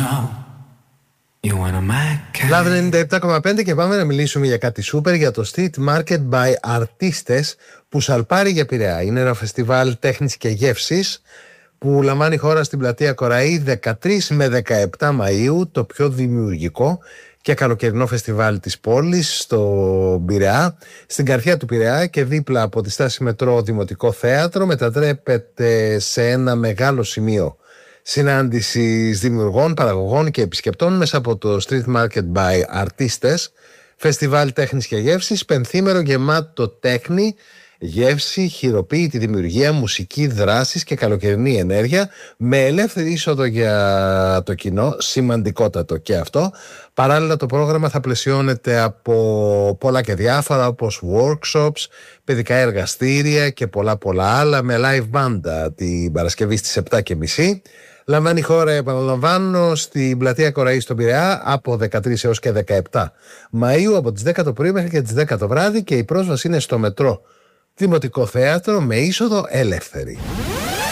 Λάβει 97,5 και πάμε να μιλήσουμε για κάτι σούπερ, για το Street Market by Artistes που σαλπάρει για Πειραιά. Είναι ένα φεστιβάλ τέχνης και γεύσης που λαμβάνει χώρα στην πλατεία Κοραή 13 με 17 Μαΐου, το πιο δημιουργικό και καλοκαιρινό φεστιβάλ της πόλης στο Πειραιά, στην καρδιά του Πειραιά και δίπλα από τη στάση μετρό Δημοτικό Θέατρο. Μετατρέπεται σε ένα μεγάλο σημείο συνάντησης δημιουργών, παραγωγών και επισκεπτών μέσα από το Street Market by Artistes, φεστιβάλ τέχνης και γεύσης, πενθήμερο γεμάτο τέχνη, γεύση, χειροποίητη δημιουργία, μουσική, δράσεις και καλοκαιρινή ενέργεια, με ελεύθερη είσοδο για το κοινό, σημαντικότατο και αυτό. Παράλληλα το πρόγραμμα θα πλαισιώνεται από πολλά και διάφορα, όπως workshops, παιδικά εργαστήρια και πολλά άλλα, με live band την Παρασκευή στις 7.30. Λαμβάνει χώρα, επαναλαμβάνω, στην πλατεία Κοραή στον Πειραιά από 13 έως και 17 Μαΐου, από τις 10 το πρωί μέχρι και τις 10 το βράδυ, και η πρόσβαση είναι στο μετρό Δημοτικό Θέατρο με είσοδο ελεύθερη.